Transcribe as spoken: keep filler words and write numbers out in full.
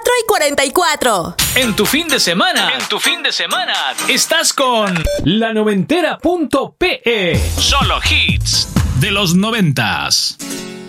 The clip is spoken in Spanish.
y cuarenta y cuatro. En tu fin de semana, en tu fin de semana, estás con la noventera punto pe. Solo hits de los noventas.